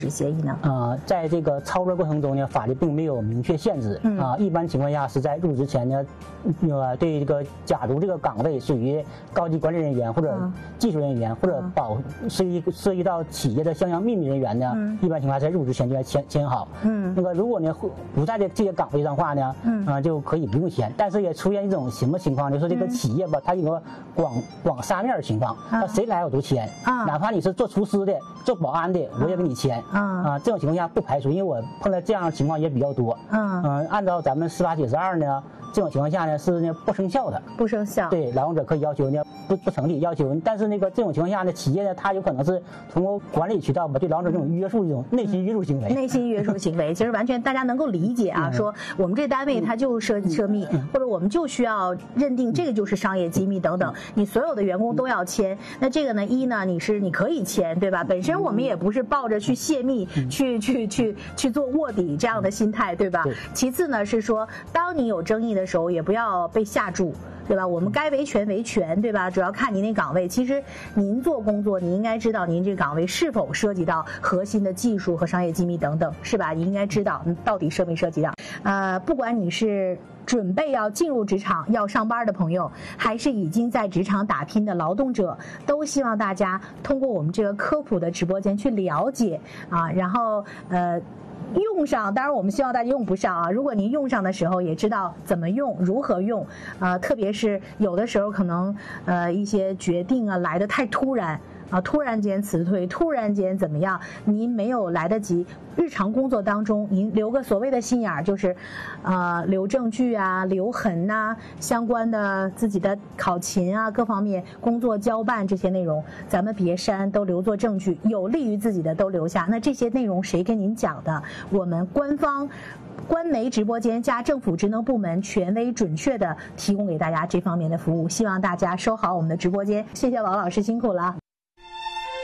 协议呢？ 在这个操作过程中呢，法律并没有明确限制一般情况下是在入职前呢，对这个假如这个岗位属于高级管理人员或者技术人员或者涉及到企业的相关秘密人员呢，一般情况下在入职前就要签好。那个如果呢不在这些岗位上的话呢，就可以不用签。但是也出现一种什么情况，就是这个企业吧，它有个广撒面的情况，谁来我都签，哪怕你是做厨师的、做保安的，我也给你签。这种情况下不排除，因为我碰到这样的情况也比较多。按照咱们司法解释2呢，这种情况下呢是不生效的。 不生效。 对，劳动者可以要求呢不成立要求，但是这种情况下呢，企业呢它有可能是通过管理渠道吧对劳动者这种约束，这种内心约束行为。 内心约束行为，其实完全大家能够理解啊。说我们这单位它就涉密，或者我们就需要认定这个就是商业机密等等，你所有的员工都要签。那这个呢，你可以签，对吧？本身我们也不是抱着去泄密、去做卧底这样的心态，对吧？其次呢是说，当你有争议的时候，也不要被吓住。对吧？我们该维权维权，对吧？主要看您那岗位。其实您做工作，你应该知道您这个岗位是否涉及到核心的技术和商业机密等等，是吧？你应该知道到底涉没涉及到。不管你是准备要进入职场要上班的朋友，还是已经在职场打拼的劳动者，都希望大家通过我们这个科普的直播间去了解然后用上，当然我们希望大家用不上啊。如果您用上的时候也知道怎么用，如何用，特别是有的时候可能一些决定来得太突然突然间辞退，突然间怎么样，您没有来得及日常工作当中您留个所谓的心眼儿，就是留证据留痕相关的自己的考勤各方面工作交办这些内容，咱们别删，都留作证据，有利于自己的都留下。那这些内容谁跟您讲的？我们官媒直播间加政府职能部门权威准确的提供给大家这方面的服务，希望大家收好我们的直播间。谢谢王老师辛苦了。